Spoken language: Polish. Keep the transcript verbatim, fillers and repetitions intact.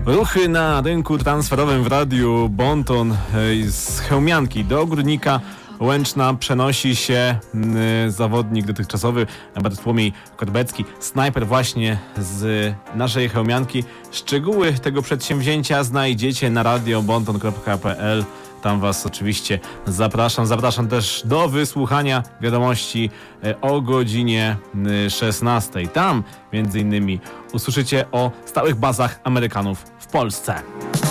Ruchy na rynku transferowym w radiu Bonton z Chełmianki do Górnika Łęczna przenosi się zawodnik dotychczasowy Bartłomiej Korbecki, snajper właśnie z naszej Chełmianki. Szczegóły tego przedsięwzięcia znajdziecie na radio bonton kropka p l. Tam was oczywiście zapraszam. Zapraszam też do wysłuchania wiadomości o godzinie szesnastej. Tam między innymi usłyszycie o stałych bazach Amerykanów w Polsce.